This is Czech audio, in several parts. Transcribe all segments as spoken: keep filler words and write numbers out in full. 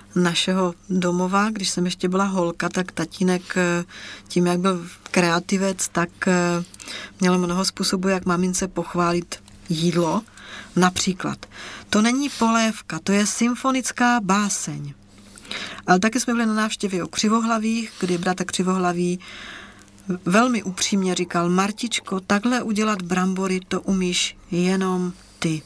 našeho domova, když jsem ještě byla holka, tak tatínek tím, jak byl kreativec, tak měl mnoho způsobů, jak mamince pochválit jídlo. Například, to není polévka, to je symfonická báseň. Ale taky jsme byli na návštěvě u Křivohlavých, kdy bratr Křivohlavý velmi upřímně říkal: Martičko, takhle udělat brambory to umíš jenom ty.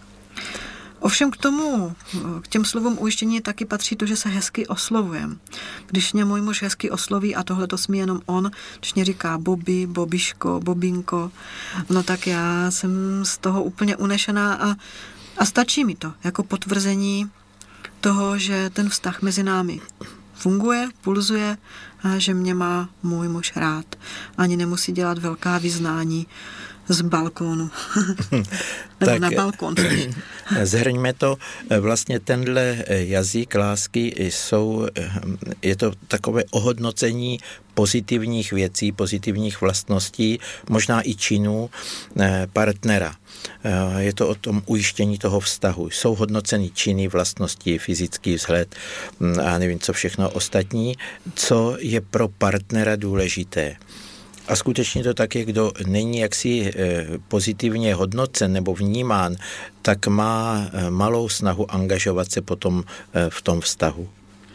Ovšem k tomu, k těm slovům ujištění taky patří to, že se hezky oslovujem. Když mě můj muž hezky osloví, a tohle to smí jenom on, když mě říká Bobby, Bobiško, Bobinko, no tak já jsem z toho úplně unešená a, a stačí mi to jako potvrzení toho, že ten vztah mezi námi funguje, pulzuje a že mě má můj muž rád. Ani nemusí dělat velká vyznání z balkónu. Nebo tak, na balkón. Zhrňme to. Vlastně tenhle jazyk lásky jsou, je to takové ohodnocení pozitivních věcí, pozitivních vlastností, možná i činů partnera. Je to o tom ujištění toho vztahu. Jsou hodnoceny činy, vlastnosti, fyzický vzhled a nevím, co všechno ostatní, co je pro partnera důležité. A skutečně to tak je, kdo není jaksi pozitivně hodnocen nebo vnímán, tak má malou snahu angažovat se potom v tom vztahu.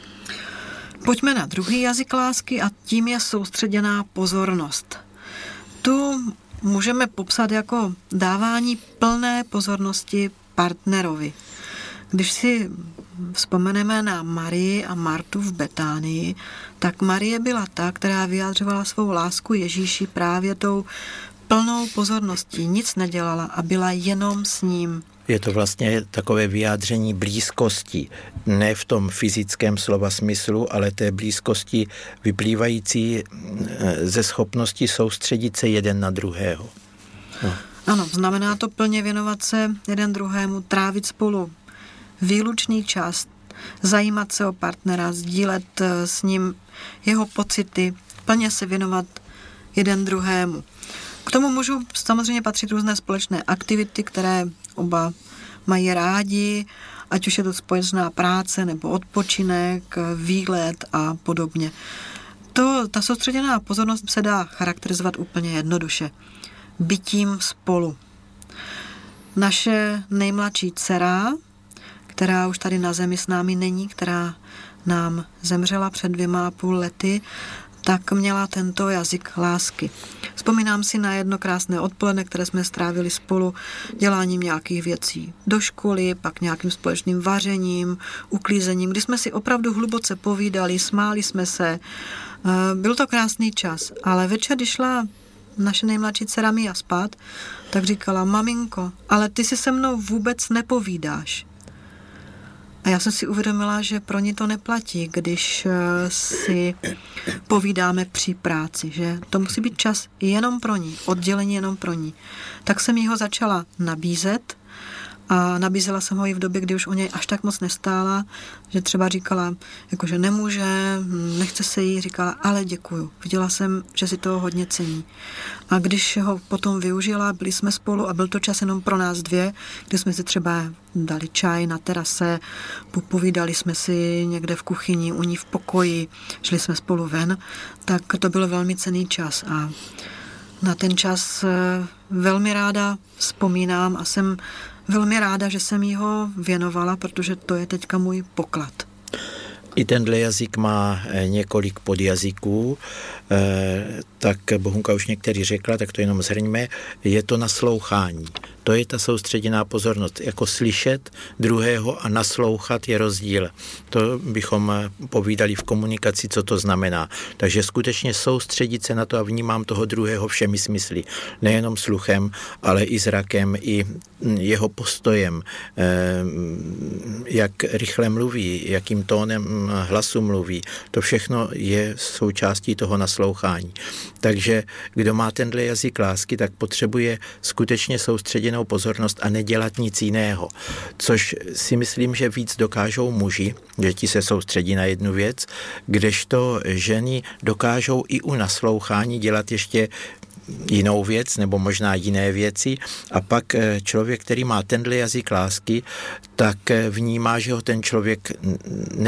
Pojďme na druhý jazyk lásky a tím je soustředěná pozornost. Tu můžeme popsat jako dávání plné pozornosti partnerovi. Když si vzpomeneme na Marii a Martu v Betánii, tak Marie byla ta, která vyjádřovala svou lásku Ježíši právě tou plnou pozorností. Nic nedělala a byla jenom s ním. Je to vlastně takové vyjádření blízkosti, ne v tom fyzickém slova smyslu, ale té blízkosti vyplývající ze schopnosti soustředit se jeden na druhého. No. Ano, znamená to plně věnovat se jeden druhému, trávit spolu výlučný čas, zajímat se o partnera, sdílet s ním jeho pocity, plně se věnovat jeden druhému. K tomu můžou samozřejmě patřit různé společné aktivity, které oba mají rádi, ať už je to společná práce nebo odpočinek, výlet a podobně. To, ta soustředěná pozornost se dá charakterizovat úplně jednoduše. Bytím spolu. Naše nejmladší dcera, která už tady na zemi s námi není, která nám zemřela před dvěma a půl lety, tak měla tento jazyk lásky. Vzpomínám si na jedno krásné odpoledne, které jsme strávili spolu děláním nějakých věcí do školy, pak nějakým společným vařením, uklízením, kdy jsme si opravdu hluboce povídali, smáli jsme se. Byl to krásný čas, ale večer, když šla naše nejmladší dcera Mia spát, tak říkala: maminko, ale ty si se mnou vůbec nepovídáš. A já jsem si uvědomila, že pro ní to neplatí, když si povídáme při práci, že to musí být čas jenom pro ní, oddělení jenom pro ní. Tak jsem jí ho začala nabízet a nabízela jsem ho i v době, kdy už o něj až tak moc nestála, že třeba říkala, jako že nemůže, nechce se jí, říkala, ale děkuju. Viděla jsem, že si toho hodně cení. A když ho potom využila, byli jsme spolu a byl to čas jenom pro nás dvě, kdy jsme si třeba dali čaj na terase, popovídali jsme si někde v kuchyni, u ní v pokoji, šli jsme spolu ven, tak to byl velmi cenný čas a na ten čas velmi ráda vzpomínám a jsem velmi ráda, že jsem jí ho věnovala, protože to je teďka můj poklad. I tenhle jazyk má několik podjazyků, tak Bohunka už některý řekla, tak to jenom shrňme, je to naslouchání. To je ta soustředěná pozornost. Jako slyšet druhého a naslouchat je rozdíl. To bychom povídali v komunikaci, co to znamená. Takže skutečně soustředit se na to a vnímám toho druhého všemi smysly. Nejenom sluchem, ale i zrakem, i jeho postojem, jak rychle mluví, jakým tónem hlasu mluví. To všechno je součástí toho naslouchání. Takže kdo má tenhle jazyk lásky, tak potřebuje skutečně soustředěnou pozornost a nedělat nic jiného. Což si myslím, že víc dokážou muži, že ti se soustředí na jednu věc, kdežto ženy dokážou i u naslouchání dělat ještě jinou věc nebo možná jiné věci a pak člověk, který má tenhle jazyk lásky, tak vnímá, že ho ten člověk